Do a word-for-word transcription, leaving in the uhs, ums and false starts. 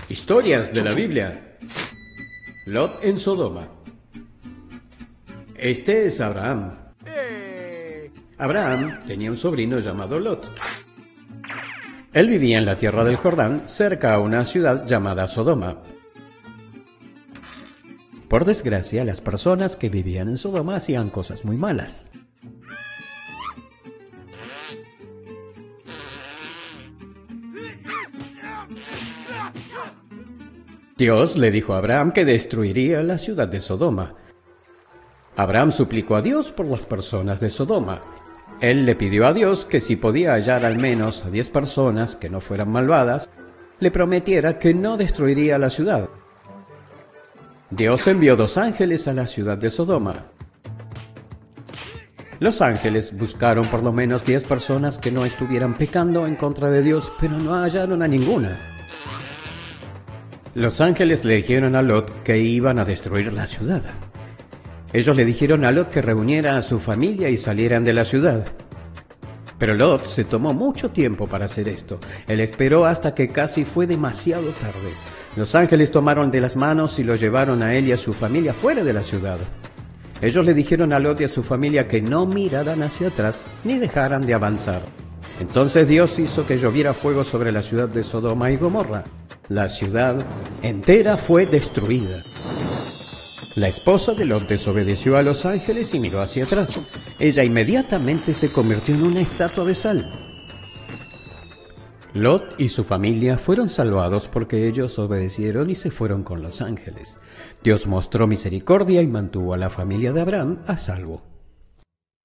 Historias de la Biblia. Lot en Sodoma. Este es Abraham. Abraham tenía un sobrino llamado Lot. Él vivía en la tierra del Jordán, cerca a una ciudad llamada Sodoma. Por desgracia, las personas que vivían en Sodoma hacían cosas muy malas. Dios le dijo a Abraham que destruiría la ciudad de Sodoma. Abraham suplicó a Dios por las personas de Sodoma. Él le pidió a Dios que si podía hallar al menos a diez personas que no fueran malvadas, le prometiera que no destruiría la ciudad. Dios envió dos ángeles a la ciudad de Sodoma. Los ángeles buscaron por lo menos diez personas que no estuvieran pecando en contra de Dios, pero no hallaron a ninguna. Los ángeles le dijeron a Lot que iban a destruir la ciudad. Ellos le dijeron a Lot que reuniera a su familia y salieran de la ciudad. Pero Lot se tomó mucho tiempo para hacer esto. Él esperó hasta que casi fue demasiado tarde. Los ángeles tomaron de las manos y lo llevaron a él y a su familia fuera de la ciudad. Ellos le dijeron a Lot y a su familia que no miraran hacia atrás ni dejaran de avanzar. Entonces Dios hizo que lloviera fuego sobre la ciudad de Sodoma y Gomorra. La ciudad entera fue destruida. La esposa de Lot desobedeció a los ángeles y miró hacia atrás. Ella inmediatamente se convirtió en una estatua de sal. Lot y su familia fueron salvados porque ellos obedecieron y se fueron con los ángeles. Dios mostró misericordia y mantuvo a la familia de Abraham a salvo.